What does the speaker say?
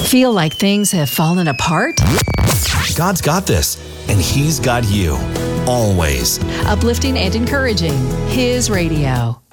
Feel like things have fallen apart? God's got this, and He's got you. Always. Uplifting and encouraging. His radio.